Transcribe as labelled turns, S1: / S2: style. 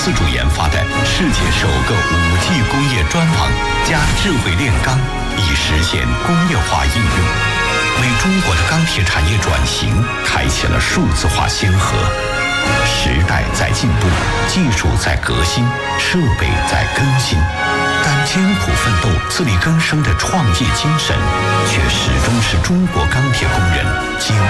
S1: 自主研发的世界首个5G 工业专网加智慧炼钢，以实现工业化应用，为中国的钢铁产业转型开启了数字化先河。时代在进步，技术在革新，设备在更新，但艰苦奋斗、自力更生的创业精神，却始终是中国钢铁工人